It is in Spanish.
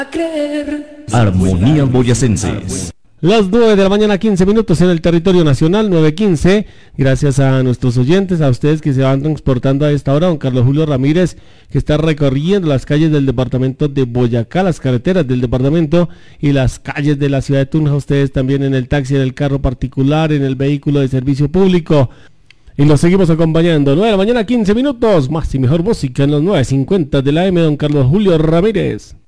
Armonía Boyacenses. Las 9 de la mañana, 15 minutos en el territorio nacional, 9:15. Gracias a nuestros oyentes, a ustedes que se van transportando a esta hora. Don Carlos Julio Ramírez, que está recorriendo las calles del departamento de Boyacá, las carreteras del departamento y las calles de la ciudad de Tunja. Ustedes también en el taxi, en el carro particular, en el vehículo de servicio público. Y los seguimos acompañando. 9 de la mañana, 15 minutos. Más y mejor música en los 9:50 de la AM. Don Carlos Julio Ramírez.